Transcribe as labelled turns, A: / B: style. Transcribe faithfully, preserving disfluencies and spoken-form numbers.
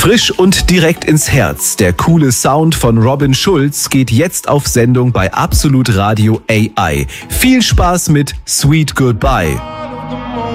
A: Frisch und direkt ins Herz. Der coole Sound von Robin Schulz geht jetzt auf Sendung bei Absolut Radio A I. Viel Spaß mit Sweet Goodbye.